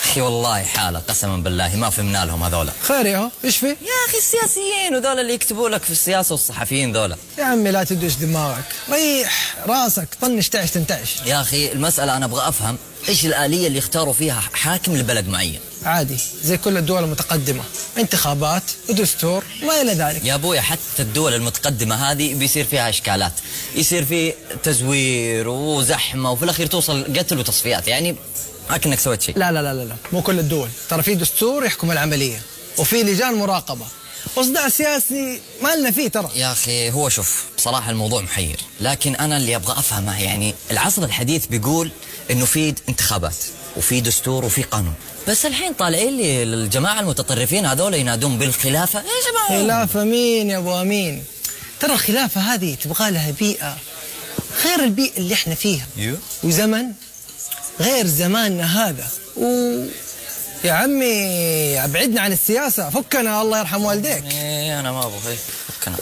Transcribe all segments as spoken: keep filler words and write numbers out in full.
أخي والله حالة قسما بالله ما فهمنا لهم هذولا. خير يا هو إيش في؟ يا أخي السياسيين وذولا اللي يكتبوا لك في السياسة والصحفيين ذولا. يا عمي لا تدوش دماغك، ريح راسك، طنش تعش تنتعش. يا أخي المسألة أنا أبغى أفهم إيش الآلية اللي اختاروا فيها حاكم لبلد معين. عادي زي كل الدول المتقدمة، انتخابات ودستور وما إلى ذلك. يا أبويا حتى الدول المتقدمة هذه بيصير فيها إشكالات، يصير في تزوير وزحمة وفي الأخير توصل قتل وتصفيات، يعني ما كأنك سويت شيء. لا لا لا لا مو كل الدول، ترى في دستور يحكم العملية وفي لجان مراقبة، وصداع سياسي ما لنا فيه ترى. يا أخي هو شوف بصراحة الموضوع محير، لكن أنا اللي أبغى أفهمه يعني العصر الحديث بيقول إنه في انتخابات وفي دستور وفي قانون، بس الحين طالعين لي الجماعة المتطرفين هذول ينادون بالخلافة. يا جماعة خلافة مين يا أبو أمين؟ ترى الخلافة هذه تبغى لها بيئة غير البيئة اللي احنا فيها، وزمن غير زماننا هذا. و يا عمي ابعدنا عن السياسة، فكنا الله يرحم والديك. ايه انا ما ابغى فكنا.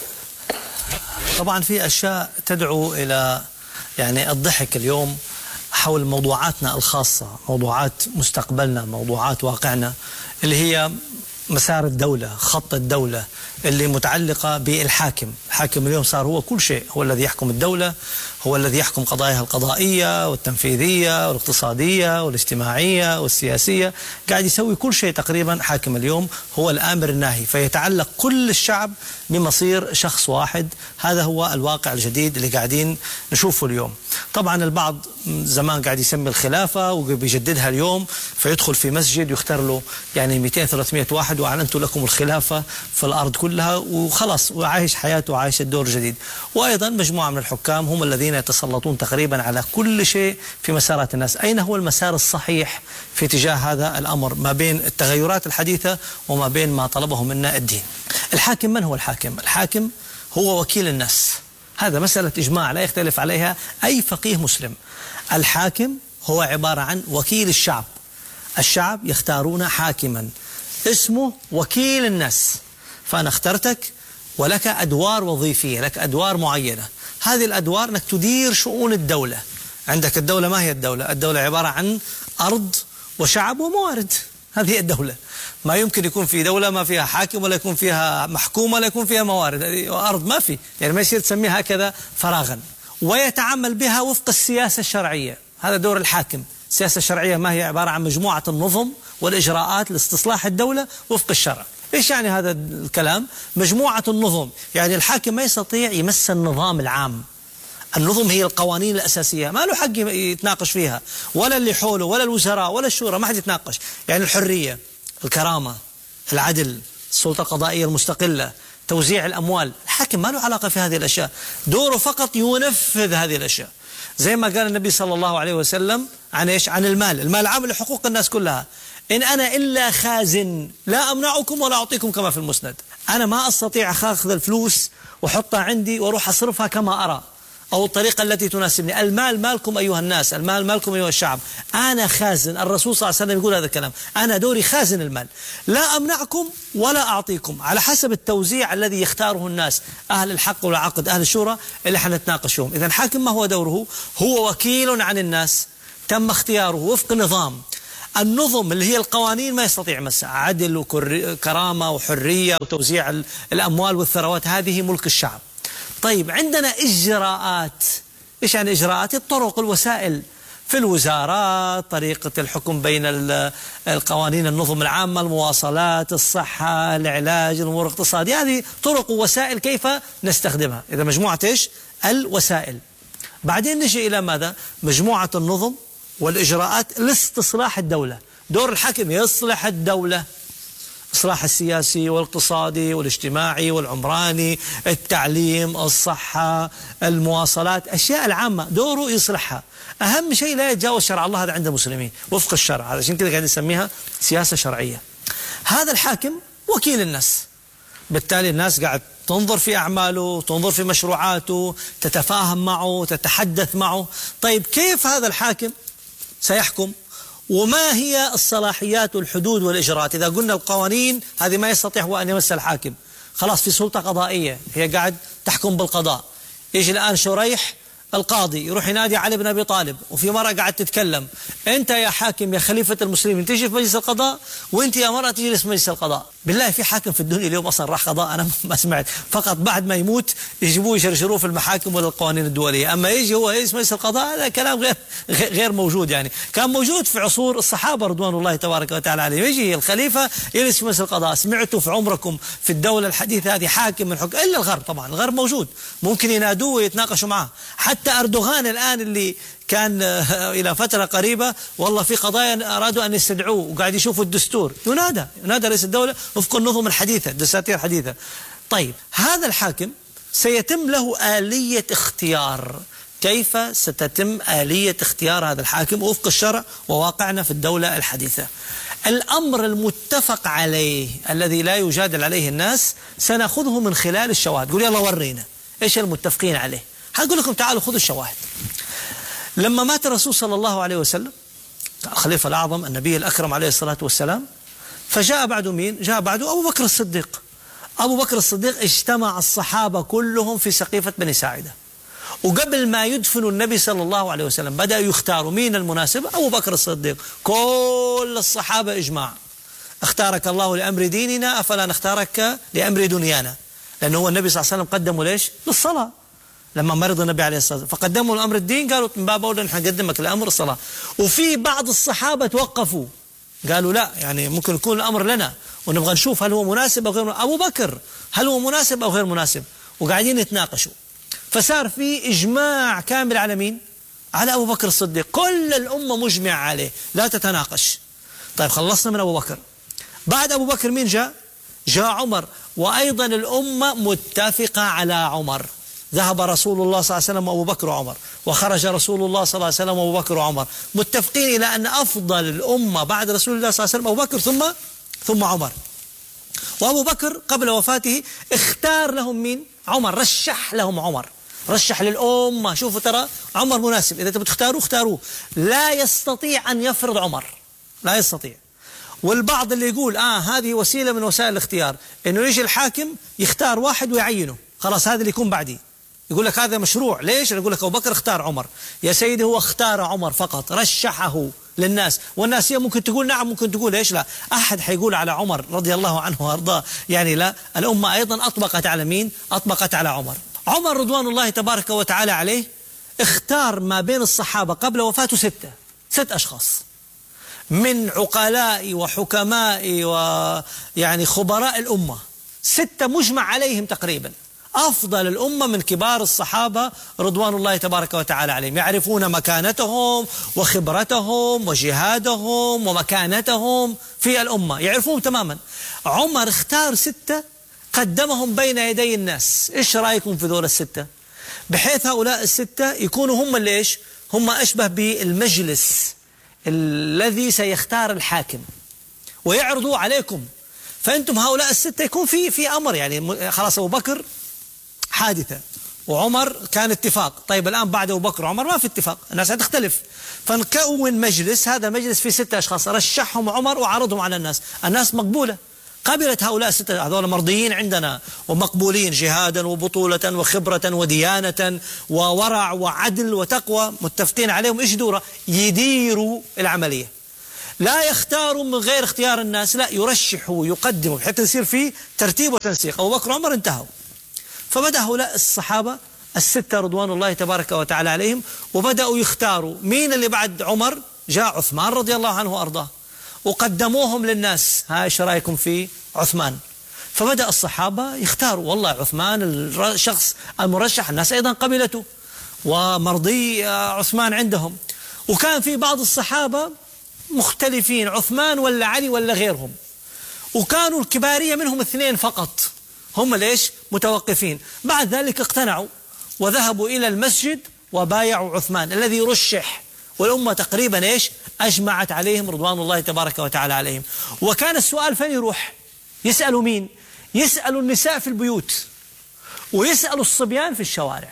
طبعا في اشياء تدعو الى يعني الضحك اليوم حول موضوعاتنا الخاصة، موضوعات مستقبلنا، موضوعات واقعنا، اللي هي مسار الدولة، خط الدولة اللي متعلقة بالحاكم. الحاكم اليوم صار هو كل شيء، هو الذي يحكم الدولة، هو الذي يحكم قضاياها القضائية والتنفيذية والاقتصادية والاجتماعية والسياسية، قاعد يسوي كل شيء تقريبا. حاكم اليوم هو الآمر الناهي، فيتعلق كل الشعب بمصير شخص واحد. هذا هو الواقع الجديد اللي قاعدين نشوفه اليوم. طبعا البعض زمان قاعد يسمي الخلافة وبيجددها اليوم، فيدخل في مسجد ويختار له يعني مئتين ثلاثمئة واحد وأعلنت لكم الخلافة في الأرض كلها وخلاص، وعايش حياته وعايش الدور الجديد. وأيضا مجموعة من الحكام هم الذين يتسلطون تقريبا على كل شيء في مسارات الناس. أين هو المسار الصحيح في اتجاه هذا الأمر ما بين التغيرات الحديثة وما بين ما طلبه منا الدين؟ الحاكم من هو الحاكم؟ الحاكم هو وكيل الناس، هذا مسألة إجماع لا يختلف عليها أي فقيه مسلم. الحاكم هو عبارة عن وكيل الشعب، الشعب يختارون حاكما اسمه وكيل الناس، فأنا اخترتك ولك أدوار وظيفية، لك أدوار معينة. هذه الأدوار أنك تدير شؤون الدولة. عندك الدولة، ما هي الدولة؟ الدولة عبارة عن أرض وشعب وموارد، هذه الدولة. ما يمكن يكون في دولة ما فيها حاكم ولا يكون فيها محكوم ولا يكون فيها موارد، هذه أرض ما في، يعني ما يصير تسميها هكذا فراغا. ويتعامل بها وفق السياسة الشرعية، هذا دور الحاكم. السياسة الشرعية ما هي؟ عبارة عن مجموعة النظم والإجراءات لاستصلاح الدولة وفق الشرع. إيش يعني هذا الكلام؟ مجموعة النظم، يعني الحاكم ما يستطيع يمس النظام العام. النظم هي القوانين الأساسية، ما له حق يتناقش فيها، ولا اللي حوله ولا الوزراء ولا الشورى، ما حد يتناقش. يعني الحرية، الكرامة، العدل، السلطة القضائية المستقلة، توزيع الأموال، الحاكم ما له علاقة في هذه الأشياء، دوره فقط ينفذ هذه الأشياء. زي ما قال النبي صلى الله عليه وسلم عن إيش؟ عن المال، المال عام لحقوق الناس كلها. إن أنا إلا خازن لا أمنعكم ولا أعطيكم، كما في المسند. أنا ما أستطيع أخذ الفلوس وحطها عندي وأروح أصرفها كما أرى أو الطريقة التي تناسبني. المال مالكم أيها الناس، المال مالكم أيها الشعب، أنا خازن. الرسول صلى الله عليه وسلم يقول هذا الكلام، أنا دوري خازن المال، لا أمنعكم ولا أعطيكم، على حسب التوزيع الذي يختاره الناس، أهل الحق والعقد، أهل الشورى اللي حنتناقش فيهم. إذا الحاكم ما هو دوره؟ هو وكيل عن الناس، تم اختياره وفق نظام. النظم اللي هي القوانين ما يستطيع يمسها، عدل وكرامة وحرية وتوزيع الأموال والثروات، هذه ملك الشعب. طيب عندنا إجراءات. إيش يعني إجراءات؟ الطرق، الوسائل في الوزارات، طريقة الحكم بين القوانين، النظم العامة، المواصلات، الصحة، العلاج، الأمور الاقتصادية، هذه طرق ووسائل كيف نستخدمها. إذا مجموعة إيش؟ الوسائل. بعدين نجي إلى ماذا؟ مجموعة النظم والإجراءات لاستصلاح الدولة. دور الحاكم يصلح الدولة، إصلاح السياسي والاقتصادي والاجتماعي والعمراني، التعليم، الصحة، المواصلات، أشياء العامة دوره يصلحها. أهم شيء لا يتجاوز شرع الله، هذا عند المسلمين وفق الشرع، هذا عشان كده قاعد نسميها سياسة شرعية. هذا الحاكم وكيل الناس، بالتالي الناس قاعد تنظر في أعماله، تنظر في مشروعاته، تتفاهم معه، تتحدث معه. طيب كيف هذا الحاكم سيحكم؟ وما هي الصلاحيات والحدود والإجراءات؟ إذا قلنا القوانين هذه ما يستطيع هو أن يمس الحاكم، خلاص في سلطة قضائية هي قاعد تحكم بالقضاء. يجي الآن شريح القاضي يروح ينادي علي بن أبي طالب، وفي مرة قاعد تتكلم، أنت يا حاكم يا خليفة المسلمين تجي في مجلس القضاء، وأنت يا مرة تجلس في مجلس القضاء. بالله في حاكم في الدنيا اليوم أصلا راح قضاء؟ أنا ما سمعت، فقط بعد ما يموت يجيبوه يشرشروه في المحاكم ولا القوانين الدولية، أما يجي هو يجلس مجلس القضاء هذا كلام غير غير موجود. يعني كان موجود في عصور الصحابة رضوان الله تبارك وتعالى عليهم، يجي الخليفة يجلس في مجلس القضاء. سمعتوا في عمركم في الدولة الحديثة هذه حاكم من حكم إلا الغرب؟ طبعا الغرب موجود، ممكن ينادوه ويتناقشوا معه. حتى أردوغان الآن اللي كان إلى فترة قريبة والله في قضايا أرادوا أن يستدعوه وقاعد يشوفوا الدستور، ينادى ينادى رئيس الدولة وفق النظم الحديثة الدساتير الحديثة. طيب هذا الحاكم سيتم له آلية اختيار. كيف ستتم آلية اختيار هذا الحاكم وفق الشرع وواقعنا في الدولة الحديثة؟ الأمر المتفق عليه الذي لا يجادل عليه الناس سنأخذه من خلال الشواهد. قول يلا ورينا إيش المتفقين عليه. هقول لكم تعالوا خذوا الشواهد. لما مات الرسول صلى الله عليه وسلم الخليفة الأعظم النبي الأكرم عليه الصلاة والسلام، فجاء بعده مين؟ جاء بعده أبو بكر الصديق. أبو بكر الصديق اجتمع الصحابة كلهم في سقيفة بني ساعدة، وقبل ما يدفنوا النبي صلى الله عليه وسلم بدأوا يختاروا مين المناسب؟ أبو بكر الصديق. كل الصحابة إجماع، اختارك الله لأمر ديننا أفلا نختارك لأمر دنيانا، لأنه هو النبي صلى الله عليه وسلم قدموا ليش؟ للصلاة. لما مرض النبي عليه الصلاة والسلام فقدموا الأمر الدين، قالوا من باب أولى نحن نقدمك لأمر الصلاة. وفي بعض الصحابة توقفوا قالوا لا، يعني ممكن يكون الأمر لنا ونبغى نشوف هل هو مناسب أو غير مناسب. أبو بكر هل هو مناسب أو غير مناسب؟ وقاعدين يتناقشوا، فصار في إجماع كامل على مين؟ على أبو بكر الصديق. كل الأمة مجمع عليه لا تتناقش. طيب خلصنا من أبو بكر. بعد أبو بكر مين جاء؟ جاء عمر، وأيضا الأمة متفقة على عمر. ذهب رسول الله صلى الله عليه وسلم وأبو بكر وعمر، وخرج رسول الله صلى الله عليه وسلم وأبو بكر وعمر، متفقين إلى أن أفضل الأمة بعد رسول الله صلى الله عليه وسلم أبو بكر ثم ثم عمر. وأبو بكر قبل وفاته اختار لهم مين؟ عمر. رشح لهم عمر، رشح للأمة شوفوا ترى عمر مناسب، إذا تبغوا تختاروه اختاروه. لا يستطيع أن يفرض عمر، لا يستطيع. والبعض اللي يقول آه هذه وسيلة من وسائل الاختيار، إنه يجي الحاكم يختار واحد ويعينه، خلاص هذا اللي يكون بعدي. يقول لك هذا مشروع. ليش؟ يقول لك أبو بكر اختار عمر. يا سيدي هو اختار عمر فقط، رشحه للناس، والناس هي ممكن تقول نعم ممكن تقول ايش لا. أحد حيقول على عمر رضي الله عنه وارضاه يعني لا. الأمة أيضا أطبقت على مين؟ أطبقت على عمر. عمر رضوان الله تبارك وتعالى عليه اختار ما بين الصحابة قبل وفاته ستة ست أشخاص من عقلاء وحكماء ويعني خبراء الأمة، ستة مجمع عليهم تقريبا، أفضل الأمة من كبار الصحابة رضوان الله تبارك وتعالى عليهم، يعرفون مكانتهم وخبرتهم وجهادهم ومكانتهم في الأمة، يعرفون تماما. عمر اختار ستة قدمهم بين يدي الناس. إيش رأيكم في دول الستة؟ بحيث هؤلاء الستة يكونوا هم اللي إيش؟ هم أشبه بالمجلس الذي سيختار الحاكم ويعرضوا عليكم. فأنتم هؤلاء الستة يكون في في أمر، يعني خلاص أبو بكر حادثة وعمر كان اتفاق. طيب الآن بعد أبو بكر وعمر ما في اتفاق، الناس هتختلف، فنكون مجلس. هذا مجلس فيه ستة أشخاص، رشحهم عمر وعرضهم على الناس. الناس مقبولة، قبلت هؤلاء الستة، هذول مرضيين عندنا ومقبولين جهادا وبطولة وخبرة وديانة وورع وعدل وتقوى، متفقين عليهم. إيش دوره؟ يديروا العملية، لا يختاروا من غير اختيار الناس، لا يرشحوا يقدموا حتى يصير في ترتيب وتنسيق. أبو بكر وعمر انتهوا، فبدأ هؤلاء الصحابة الستة رضوان الله تبارك وتعالى عليهم وبدأوا يختاروا مين اللي بعد عمر. جاء عثمان رضي الله عنه وأرضاه وقدموهم للناس. ها ايش رايكم في عثمان؟ فبدأ الصحابة يختاروا، والله عثمان الشخص المرشح، الناس أيضا قبلته ومرضي عثمان عندهم. وكان في بعض الصحابة مختلفين، عثمان ولا علي ولا غيرهم، وكانوا الكبارية منهم اثنين فقط هم ليش متوقفين. بعد ذلك اقتنعوا وذهبوا إلى المسجد وبايعوا عثمان الذي رشح، والأمة تقريبا إيش أجمعت عليهم رضوان الله تبارك وتعالى عليهم. وكان السؤال فين يروح؟ يسألوا مين؟ يسألوا النساء في البيوت، ويسألوا الصبيان في الشوارع.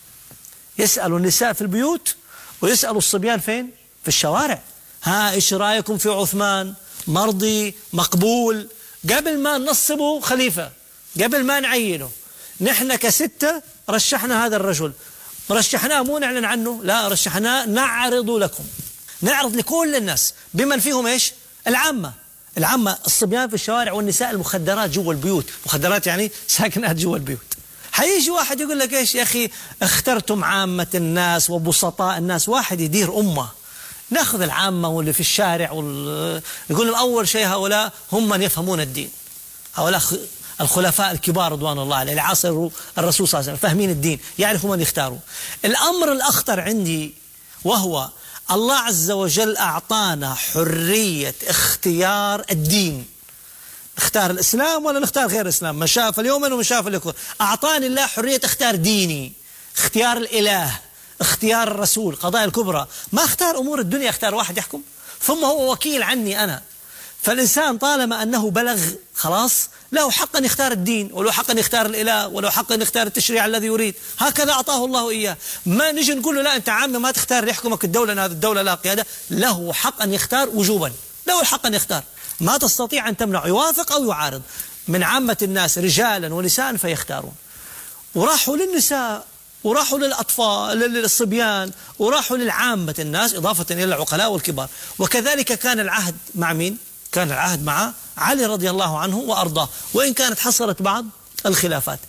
يسألوا النساء في البيوت ويسألوا الصبيان فين؟ في الشوارع. ها إيش رأيكم في عثمان؟ مرضي مقبول؟ قبل ما ننصبه خليفة، قبل ما نعينه، نحن كستة رشحنا هذا الرجل، رشحناه مو نعلن عنه، لا رشحناه نعرض لكم، نعرض لكل الناس بمن فيهم إيش؟ العامة. العامة الصبيان في الشوارع والنساء المخدرات جوا البيوت، مخدرات يعني ساكنات جوا البيوت. حيجي واحد يقول لك إيش يا أخي اخترتم عامة الناس وبسطاء الناس، واحد يدير أمة. ناخذ العامة واللي في الشارع وال... يقول لهم أول شيء هؤلاء هم من يفهمون الدين، هؤلاء الخلفاء الكبار رضوان الله عليه اللي عاصروا الرسول صلى الله عليه وسلم، فاهمين الدين، يعرفوا من يختاروا. الأمر الأخطر عندي وهو الله عز وجل أعطانا حرية اختيار الدين، نختار الإسلام ولا نختار غير الإسلام، من شاء فليؤمن ومن شاء فليكفر. أعطاني الله حرية اختيار ديني، اختيار الإله، اختيار الرسول، قضايا الكبرى. ما اختار أمور الدنيا، اختار واحد يحكم ثم هو وكيل عني أنا. فالإنسان طالما أنه بلغ خلاص له حق أن يختار الدين، وله حق أن يختار الإله، وله حق أن يختار التشريع الذي يريد. هكذا أعطاه الله إياه. ما نجي نقول له لا أنت عامي ما تختار يحكمك الدولة، أن هذه الدولة لها قيادة. له حق أن يختار وجوبا، له الحق أن يختار، ما تستطيع أن تمنع، يوافق أو يعارض. من عامة الناس رجالا ونساء فيختارون، وراحوا للنساء وراحوا للأطفال للصبيان وراحوا للعامة الناس إضافة إلى العقلاء والكبار. وكذلك كان العهد مع مين؟ كان العهد مع علي رضي الله عنه وأرضاه، وإن كانت حصلت بعض الخلافات.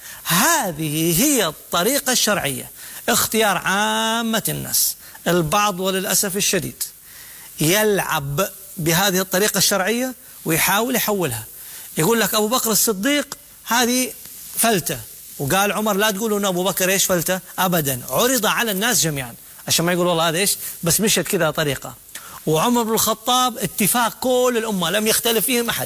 هذه هي الطريقة الشرعية، اختيار عامة الناس. البعض وللأسف الشديد يلعب بهذه الطريقة الشرعية ويحاول يحولها. يقول لك أبو بكر الصديق هذه فلتة، وقال عمر لا تقولوا أن أبو بكر إيش فلتة أبدا، عرض على الناس جميعا عشان ما يقول والله هذا إيش بس مشت كذا طريقة. وعمر بن الخطاب اتفاق كل الأمة لم يختلف فيهم أحد.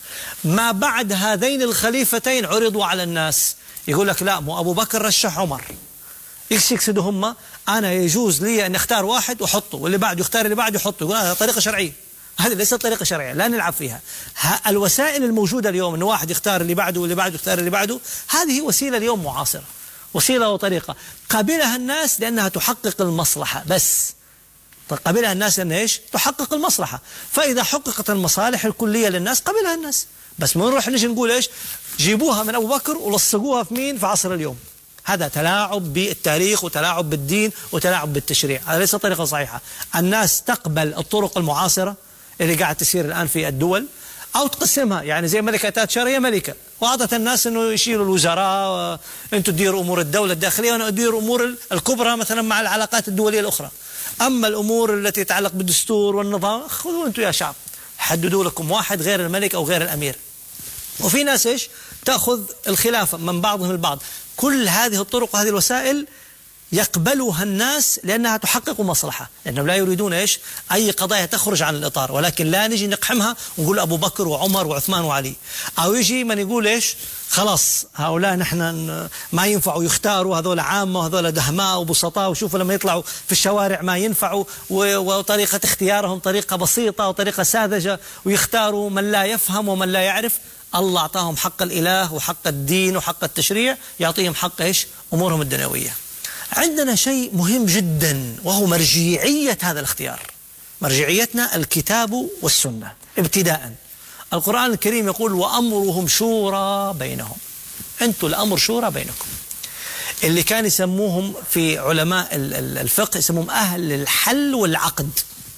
ما بعد هذين الخليفتين عرضوا على الناس، يقول لك لا مو أبو بكر رشح عمر، إيش يقصدوا هم؟ أنا يجوز لي أن أختار واحد وحطه، واللي بعده يختار اللي بعده يحطه. يقول هذا طريقة شرعية، هذه ليست طريقة شرعية لا نلعب فيها. الوسائل الموجودة اليوم أن واحد يختار اللي بعده واللي بعده يختار اللي بعده، هذه وسيلة اليوم معاصرة، وسيلة وطريقة قبلها الناس لأنها تحقق المصلحة بس. قبلها الناس لأنها إيش؟ تحقق المصلحة. فإذا حققت المصالح الكلية للناس قبلها الناس. بس ما نروح نجي نقول إيش جيبوها من أبو بكر ولصقوها في مين في عصر اليوم. هذا تلاعب بالتاريخ وتلاعب بالدين وتلاعب بالتشريع، هذا ليس طريقة صحيحة. الناس تقبل الطرق المعاصرة اللي قاعد تسير الآن في الدول، أو تقسمها، يعني زي ملكة تاتشر هي ملكة وأعطت الناس أنه يشيلوا الوزراء، أنتم تديروا أمور الدولة الداخلية وأنا أدير أمور الكبرى مثلا مع العلاقات الدولية الأخرى. أما الأمور التي تتعلق بالدستور والنظام خذوا أنتم يا شعب، حددوا لكم واحد غير الملك أو غير الأمير. وفي ناس إيش تأخذ الخلافة من بعضهم البعض. كل هذه الطرق وهذه الوسائل يقبلها الناس لأنها تحقق مصلحة، لأنهم لا يريدون إيش أي قضايا تخرج عن الإطار. ولكن لا نجي نقحمها ونقول أبو بكر وعمر وعثمان وعلي، أو يجي من يقول إيش خلاص هؤلاء نحن ما ينفعوا يختاروا، هذول عامة وهذول دهماء وبسطاء، وشوفوا لما يطلعوا في الشوارع ما ينفعوا، وطريقة اختيارهم طريقة بسيطة وطريقة ساذجة، ويختاروا من لا يفهم ومن لا يعرف. الله أعطاهم حق الإله وحق الدين وحق التشريع، يعطيهم حق إيش أمورهم الدنيوية. عندنا شيء مهم جدا وهو مرجعية هذا الاختيار. مرجعيتنا الكتاب والسنة ابتداء. القرآن الكريم يقول وأمرهم شورى بينهم. أنتوا الأمر شورى بينكم. اللي كان يسموهم في علماء الفقه يسموهم أهل الحل والعقد،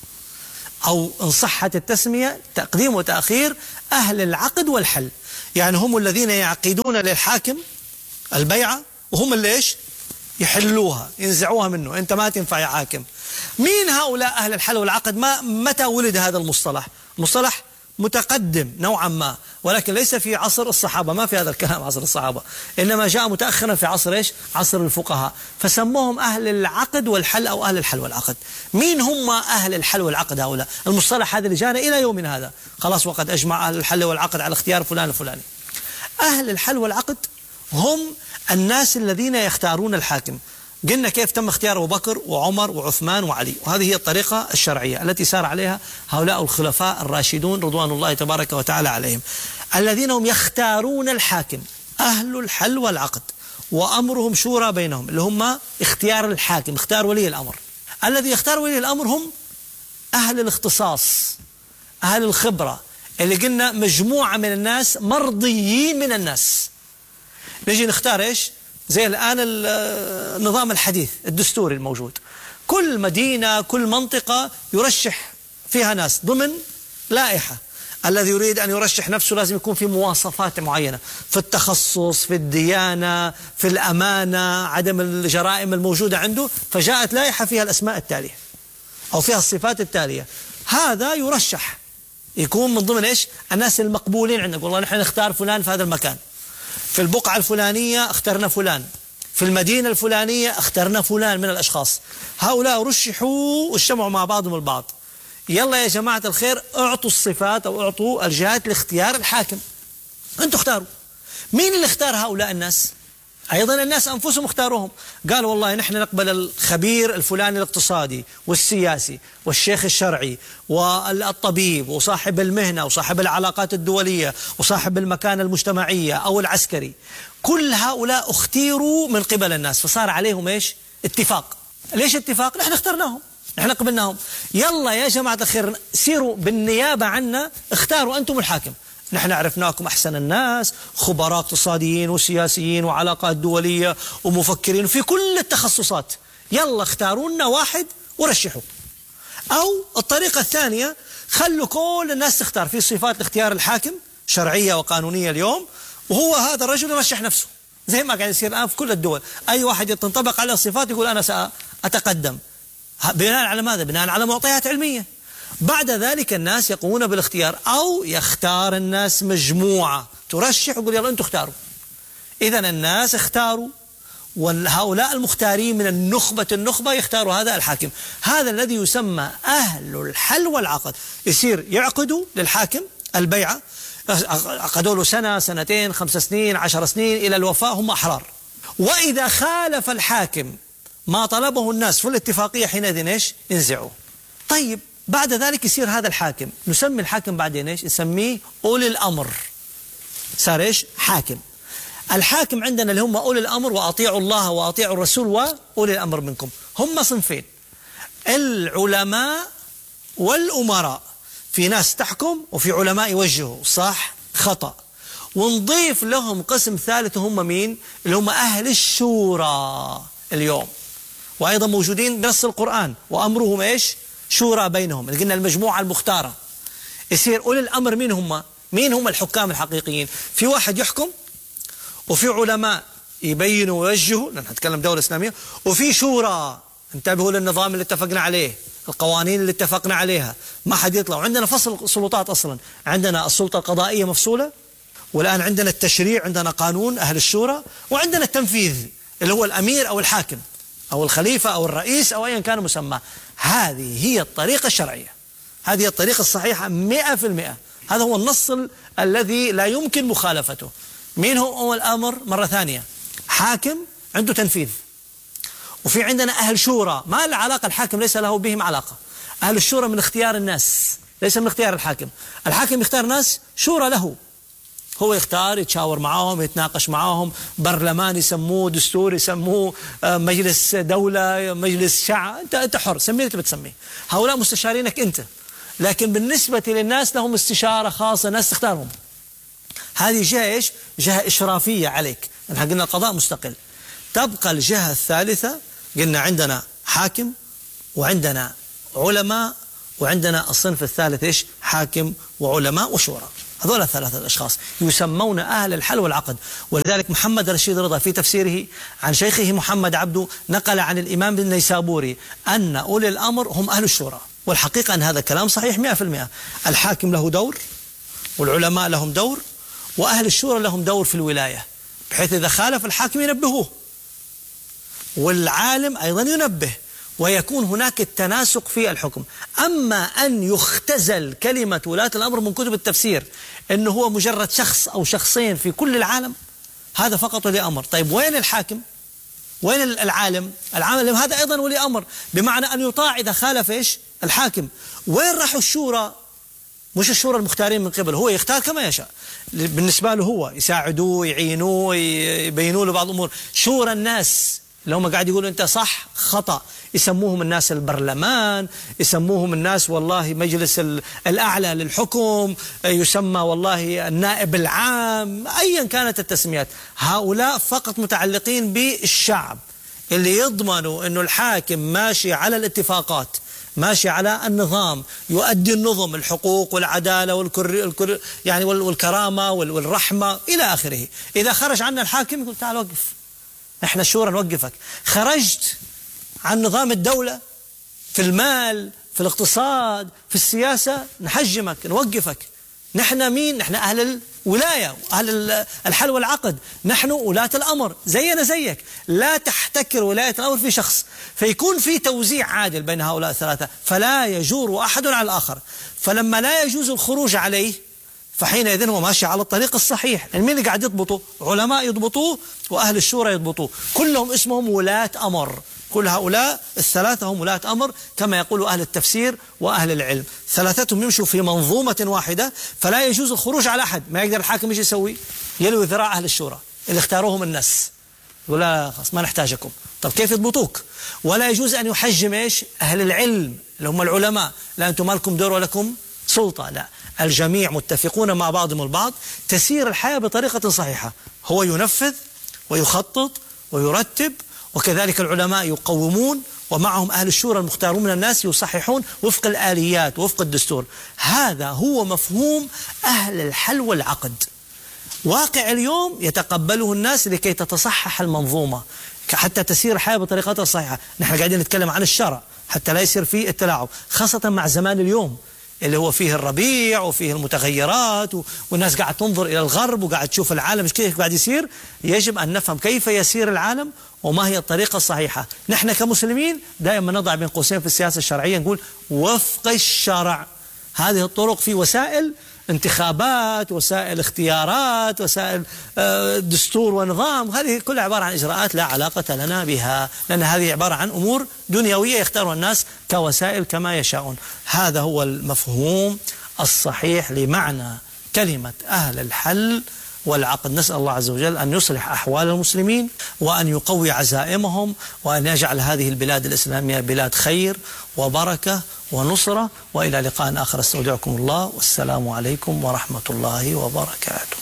أو إن صحت التسمية تقديم وتأخير أهل العقد والحل. يعني هم الذين يعقدون للحاكم البيعة، وهم اللي إيش يحلوها ينزعوها منه، أنت ما تنفع يا حاكم. مين هؤلاء أهل الحل والعقد؟ ما متى ولد هذا المصطلح؟ مصطلح متقدم نوعا ما، ولكن ليس في عصر الصحابة، ما في هذا الكلام عصر الصحابة، إنما جاء متأخرا في عصر إيش؟ عصر الفقهاء، فسموهم أهل العقد والحل أو أهل الحل والعقد. مين هم أهل الحل والعقد هؤلاء؟ المصطلح هذا اللي جانا إلى يومنا هذا، خلاص وقد أجمع أهل الحل والعقد على اختيار فلان الفلاني. أهل الحل والعقد هم الناس الذين يختارون الحاكم. قلنا كيف تم اختيار أبو بكر وعمر وعثمان وعلي، وهذه هي الطريقة الشرعية التي سار عليها هؤلاء الخلفاء الراشدون رضوان الله تبارك وتعالى عليهم، الذين هم يختارون الحاكم، أهل الحل والعقد، وأمرهم شورى بينهم، اللي هم اختيار الحاكم، اختيار ولي الأمر. الذي يختار ولي الأمر هم أهل الاختصاص، أهل الخبرة، اللي قلنا مجموعة من الناس مرضيين من الناس. نجي نختار إيش؟ زي الآن النظام الحديث الدستوري الموجود، كل مدينة كل منطقة يرشح فيها ناس ضمن لائحة. الذي يريد أن يرشح نفسه لازم يكون في مواصفات معينة في التخصص، في الديانة، في الأمانة، عدم الجرائم الموجودة عنده. فجاءت لائحة فيها الأسماء التالية أو فيها الصفات التالية، هذا يرشح يكون من ضمن إيش؟ الناس المقبولين عندك. والله نحن نختار فلان في هذا المكان، في البقعة الفلانية اخترنا فلان، في المدينة الفلانية اخترنا فلان من الأشخاص. هؤلاء رشحوا واجتمعوا مع بعضهم البعض. يلا يا جماعة الخير اعطوا الصفات أو اعطوا الجهات لاختيار الحاكم. أنتوا اختاروا. مين اللي اختار هؤلاء الناس؟ أيضا الناس أنفسهم اختاروهم. قالوا والله نحن نقبل الخبير الفلاني الاقتصادي والسياسي والشيخ الشرعي والطبيب وصاحب المهنة وصاحب العلاقات الدولية وصاحب المكانة المجتمعية أو العسكري. كل هؤلاء اختيروا من قبل الناس، فصار عليهم إيش؟ اتفاق. ليش اتفاق؟ نحن اخترناهم، نحن قبلناهم. يلا يا جماعة الخير سيروا بالنيابة عنا، اختاروا أنتم الحاكم. نحن عرفناكم أحسن الناس، خبراء اقتصاديين وسياسيين وعلاقات دولية ومفكرين في كل التخصصات، يلا اختاروا لنا واحد ورشحوا. أو الطريقة الثانية، خلوا كل الناس تختار في صفات لاختيار الحاكم شرعية وقانونية اليوم، وهو هذا الرجل يرشح نفسه زي ما قاعد يصير الآن في كل الدول. أي واحد تنطبق على الصفات يقول أنا سأتقدم. بناء على ماذا؟ بناء على معطيات علمية. بعد ذلك الناس يقومون بالاختيار، أو يختار الناس مجموعة ترشح ويقول يلا أنتم اختاروا. إذا الناس اختاروا، وهؤلاء المختارين من النخبة النخبة يختاروا هذا الحاكم. هذا الذي يسمى أهل الحل والعقد. يصير يعقدوا للحاكم البيعة، عقدوا له سنة سنتين خمس سنين عشر سنين إلى الوفاة، هم أحرار. وإذا خالف الحاكم ما طلبه الناس في الاتفاقية حينئذ ايش؟ ينزعوه. طيب بعد ذلك يصير هذا الحاكم، نسمي الحاكم بعدين ايش؟ نسميه أولي الأمر. صار ايش؟ حاكم. الحاكم عندنا اللي هم أولي الأمر، وأطيعوا الله وأطيعوا الرسول وأولي الأمر منكم. هم صنفين، العلماء والأمراء. في ناس تحكم وفي علماء يوجهوا صح خطأ. ونضيف لهم قسم ثالث، هم مين؟ اللي هم أهل الشورى اليوم، وأيضا موجودين بنص القرآن، وأمرهم إيش؟ شورى بينهم. قلنا المجموعة المختارة. يصير أولي الأمر مين هم؟ مين هم الحكام الحقيقيين؟ في واحد يحكم، وفي علماء يبينوا ويوجهوا، نتكلم دولة إسلامية، وفي شورى انتبهوا للنظام اللي اتفقنا عليه، القوانين اللي اتفقنا عليها، ما حد يطلع. وعندنا فصل سلطات أصلا، عندنا السلطة القضائية مفصولة، والآن عندنا التشريع، عندنا قانون أهل الشورى، وعندنا التنفيذ اللي هو الأمير أو الحاكم أو الخليفة أو الرئيس أو أيا كان مسمى. هذه هي الطريقة الشرعية، هذه الطريقة الصحيحة مئة في المئة. هذا هو النص الذي لا يمكن مخالفته. مين هو أول أمر؟ مرة ثانية، حاكم عنده تنفيذ، وفي عندنا أهل شورى. ما العلاقة؟ الحاكم ليس له بهم علاقة. أهل الشورى من اختيار الناس، ليس من اختيار الحاكم. الحاكم يختار ناس شورى له، هو يختار، يتشاور معاهم، يتناقش معاهم، برلمان يسموه، دستور يسموه، مجلس دولة، مجلس شعب، أنت أنت حر، سميه اللي بتسميه. هؤلاء مستشارينك أنت، لكن بالنسبة للناس لهم استشارة خاصة، ناس تختارهم. هذه جهة إيش؟ جهة إشرافية عليك. نحن قلنا القضاء مستقل. تبقى الجهة الثالثة، قلنا عندنا حاكم وعندنا علماء وعندنا الصنف الثالث إيش؟ حاكم وعلماء وشورى. هذول الثلاثة الأشخاص يسمون أهل الحل والعقد. ولذلك محمد رشيد رضا في تفسيره عن شيخه محمد عبده نقل عن الإمام النيسابوري أن أولي الأمر هم أهل الشورى. والحقيقة أن هذا كلام صحيح مئة في المئة. الحاكم له دور، والعلماء لهم دور، وأهل الشورى لهم دور في الولاية، بحيث إذا خالف الحاكم ينبهوه، والعالم أيضا ينبه، ويكون هناك التناسق في الحكم. أما أن يختزل كلمة ولاة الأمر من كتب التفسير أنه هو مجرد شخص أو شخصين في كل العالم، هذا فقط ولي أمر. طيب وين الحاكم؟ وين العالم؟ العالم هذا أيضا ولي أمر، بمعنى أن يطاع إذا خالف إيش؟ الحاكم. وين راحوا الشورى؟ مش الشورى المختارين من قبل، هو يختار كما يشاء بالنسبة له، هو يساعدوه، يعينوه، يبينوا له بعض الأمور. شورى الناس اللي هم قاعد يقولوا أنت صح خطأ، يسموهم الناس البرلمان، يسموهم الناس والله مجلس الأعلى للحكم، يسمى والله النائب العام، أيا كانت التسميات. هؤلاء فقط متعلقين بالشعب اللي يضمنوا أنه الحاكم ماشي على الاتفاقات، ماشي على النظام، يؤدي النظم، الحقوق والعدالة والكر يعني والكرامة والرحمة إلى آخره. إذا خرج عنا الحاكم يقول تعال وقف، احنا الشورى نوقفك. خرجت عن نظام الدولة في المال، في الاقتصاد، في السياسة، نحجمك، نوقفك. نحن مين؟ نحن أهل الولاية، أهل الحل والعقد، نحن ولاة الأمر زينا زيك. لا تحتكر ولاية الأمر في شخص، فيكون في توزيع عادل بين هؤلاء الثلاثة، فلا يجور أحد على الآخر. فلما لا يجوز الخروج عليه فحينئذ هو ماشي على الطريق الصحيح. يعني مين اللي قاعد يضبطه؟ علماء يضبطوه وأهل الشورى يضبطوه، كلهم اسمهم ولاة أمر. كل هؤلاء الثلاثة هم ولاة أمر كما يقول أهل التفسير وأهل العلم، ثلاثتهم يمشوا في منظومة واحدة، فلا يجوز الخروج على أحد. ما يقدر الحاكم ايش يسوي؟ يلوي ذراع أهل الشورى اللي اختاروهم الناس، يقول لا خلاص ما نحتاجكم. طب كيف يضبطوك؟ ولا يجوز أن يحجم ايش؟ أهل العلم اللي هم العلماء، لا أنتم ما لكم دور ولكم سلطة، لا، الجميع متفقون مع بعضهم البعض، تسير الحياة بطريقة صحيحة. هو ينفذ ويخطط ويرتب، وكذلك العلماء يقومون، ومعهم أهل الشورى المختارون من الناس يصححون وفق الآليات وفق الدستور. هذا هو مفهوم أهل الحل والعقد. واقع اليوم يتقبله الناس لكي تتصحح المنظومة، حتى تسير الحياة بطريقتها الصحيحة. نحن قاعدين نتكلم عن الشرع حتى لا يصير فيه التلاعب، خاصة مع زمان اليوم اللي هو فيه الربيع وفيه المتغيرات، والناس قاعد تنظر إلى الغرب وقاعد تشوف العالم مش كيف قاعد يصير. يجب أن نفهم كيف يسير العالم وما هي الطريقة الصحيحة. نحن كمسلمين دائما نضع بين قوسين في السياسة الشرعية نقول وفق الشرع. هذه الطرق في وسائل انتخابات، وسائل اختيارات، وسائل دستور ونظام، هذه كلها عبارة عن إجراءات لا علاقة لنا بها، لأن هذه عبارة عن أمور دنيوية يختارها الناس كوسائل كما يشاءون. هذا هو المفهوم الصحيح لمعنى كلمة أهل الحل والعقد. نسأل الله عز وجل أن يصلح أحوال المسلمين، وأن يقوي عزائمهم، وأن يجعل هذه البلاد الإسلامية بلاد خير وبركة ونصرة. وإلى لقاء آخر، استودعكم الله، والسلام عليكم ورحمة الله وبركاته.